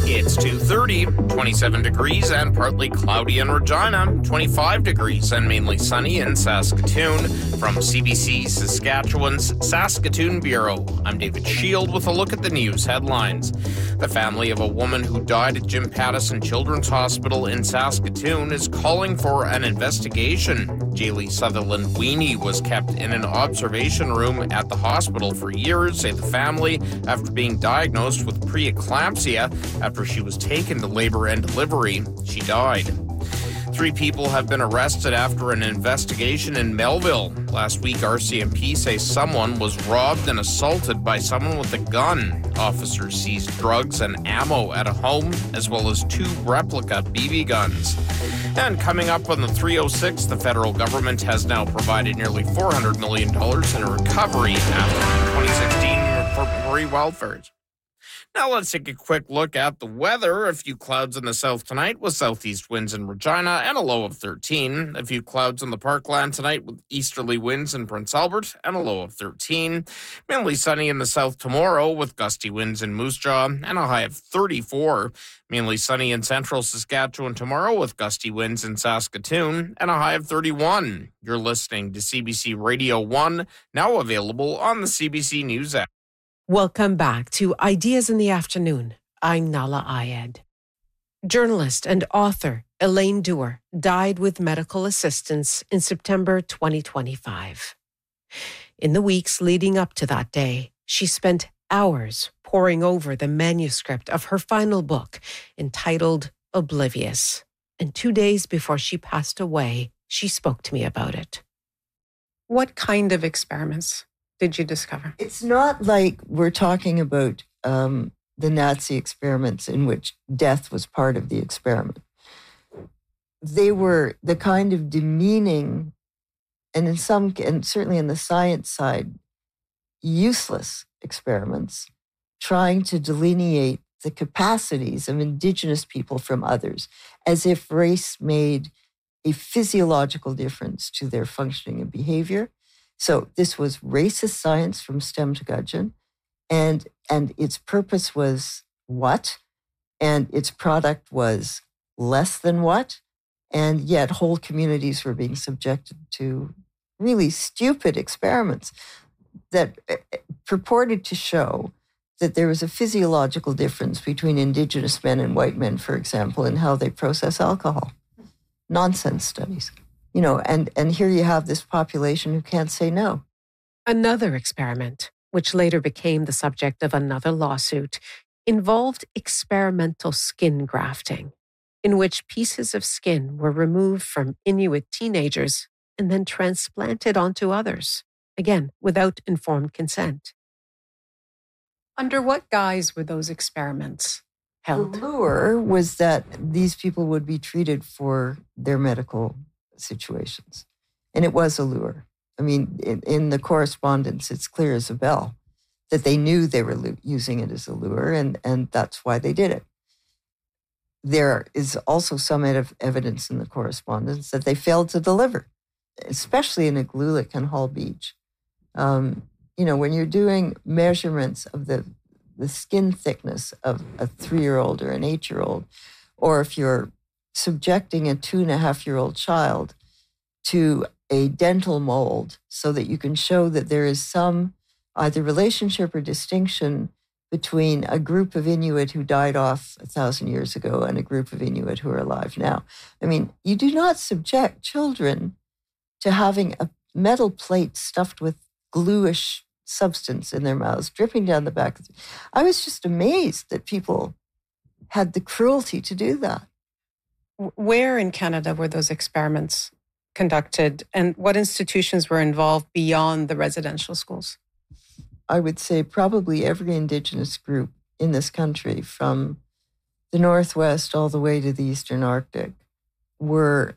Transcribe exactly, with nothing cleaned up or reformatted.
It's two thirty, twenty-seven degrees and partly cloudy in Regina, twenty-five degrees and mainly sunny in Saskatoon. From C B C Saskatchewan's Saskatoon Bureau, I'm David Shield with a look at the news headlines. The family of a woman who died at Jim Pattison Children's Hospital in Saskatoon is calling for an investigation. Jaylee Sutherland Weenie was kept in an observation room at the hospital for years, say the family, after being diagnosed with preeclampsia. After she was taken to labor and delivery, she died. Three people have been arrested after an investigation in Melville. Last week, R C M P say someone was robbed and assaulted by someone with a gun. Officers seized drugs and ammo at a home, as well as two replica B B guns. And coming up on the three oh six, the federal government has now provided nearly four hundred million dollars in a recovery after twenty sixteen for wildfires. Now let's take a quick look at the weather. A few clouds in the south tonight with southeast winds in Regina and a low of thirteen. A few clouds in the Parkland tonight with easterly winds in Prince Albert and a low of thirteen. Mainly sunny in the south tomorrow with gusty winds in Moose Jaw and a high of thirty-four. Mainly sunny in central Saskatchewan tomorrow with gusty winds in Saskatoon and a high of thirty-one. You're listening to C B C Radio one, now available on the C B C News app. Welcome back to Ideas in the Afternoon. I'm Nala Ayed. Journalist and author Elaine Dewar died with medical assistance in September twenty twenty-five. In the weeks leading up to that day, she spent hours poring over the manuscript of her final book entitled Oblivious. And two days before she passed away, she spoke to me about it. What kind of experiments did you discover? It's not like we're talking about um, the Nazi experiments in which death was part of the experiment. They were the kind of demeaning, and in some, and certainly in the science side, useless experiments, trying to delineate the capacities of indigenous people from others, as if race made a physiological difference to their functioning and behavior. So this was racist science from stem to gudgeon, and and its purpose was what, and its product was less than what, and yet whole communities were being subjected to really stupid experiments that purported to show that there was a physiological difference between indigenous men and white men, for example, in how they process alcohol. Nonsense studies. You know, and, and here you have this population who can't say no. Another experiment, which later became the subject of another lawsuit, involved experimental skin grafting, in which pieces of skin were removed from Inuit teenagers and then transplanted onto others, again, without informed consent. Under what guise were those experiments held? The lure was that these people would be treated for their medical situations. And it was a lure. I mean, in, in the correspondence, it's clear as a bell that they knew they were lo- using it as a lure, and, and that's why they did it. There is also some ev- evidence in the correspondence that they failed to deliver, especially in Igloolik and Hall Beach. Um, you know, when you're doing measurements of the, the skin thickness of a three-year-old or an eight-year-old, or if you're subjecting a two and a half year old child to a dental mold so that you can show that there is some either relationship or distinction between a group of Inuit who died off a thousand years ago and a group of Inuit who are alive now. I mean, you do not subject children to having a metal plate stuffed with gluish substance in their mouths, dripping down the back. I was just amazed that people had the cruelty to do that. Where in Canada were those experiments conducted, and what institutions were involved beyond the residential schools? I would say probably every Indigenous group in this country, from the Northwest all the way to the Eastern Arctic, were